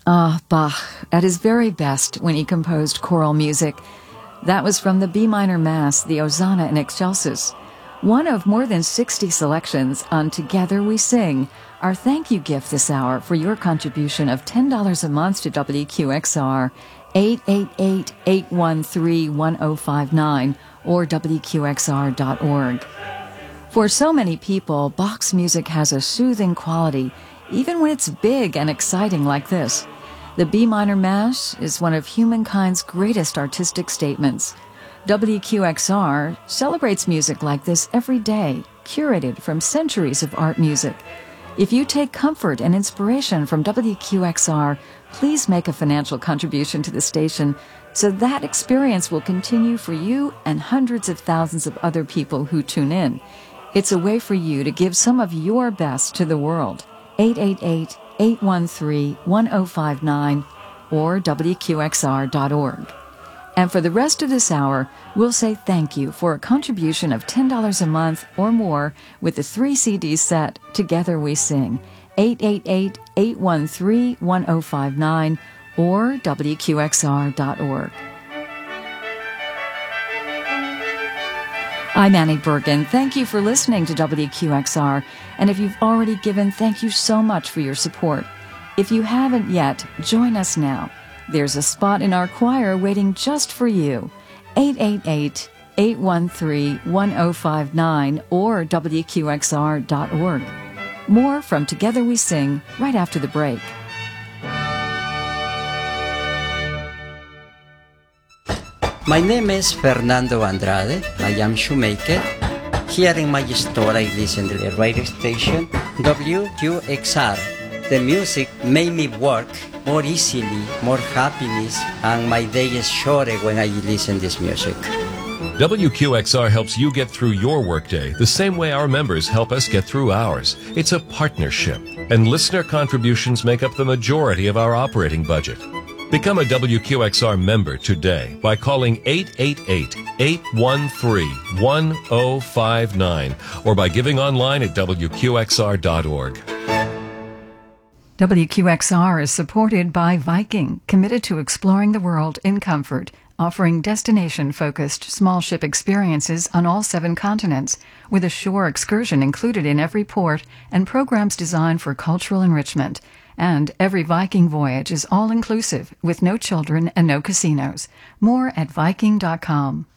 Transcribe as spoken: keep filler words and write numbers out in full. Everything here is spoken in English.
Ah, Bach, at his very best when he composed choral music. That was from the B minor Mass, the Hosanna in Excelsis, one of more than sixty selections on Together We Sing, our thank you gift this hour for your contribution of ten dollars a month to W Q X R, eight eight eight, eight one three, one oh five nine, or W Q X R dot org. For so many people, Bach's music has a soothing quality, even when it's big and exciting like this. The B minor Mass is one of humankind's greatest artistic statements. W Q X R celebrates music like this every day, curated from centuries of art music. If you take comfort and inspiration from W Q X R, please make a financial contribution to the station so that experience will continue for you and hundreds of thousands of other people who tune in. It's a way for you to give some of your best to the world. eight eight eight, eight one three, one oh five nine or W Q X R dot org. And for the rest of this hour, we'll say thank you for a contribution of ten dollars a month or more with the three C D set Together We Sing, eight eight eight, eight one three, one oh five nine or W Q X R dot org. I'm Annie Bergen. Thank you for listening to W Q X R. And if you've already given, thank you so much for your support. If you haven't yet, join us now. There's a spot in our choir waiting just for you. eight eight eight, eight one three, one oh five nine or W Q X R dot org. More from Together We Sing right after the break. My name is Fernando Andrade. I am shoemaker. Hearing my story, listen to the radio station W Q X R. The music made me work more easily, more happiness, and my day is shorter when I listen to this music. W Q X R helps you get through your workday the same way our members help us get through ours. It's a partnership, and listener contributions make up the majority of our operating budget. Become a W Q X R member today by calling eight eight eight, eight one three, one oh five nine or by giving online at W Q X R dot org. W Q X R is supported by Viking, committed to exploring the world in comfort, offering destination-focused small ship experiences on all seven continents, with a shore excursion included in every port and programs designed for cultural enrichment. And every Viking voyage is all-inclusive, with no children and no casinos. More at Viking dot com.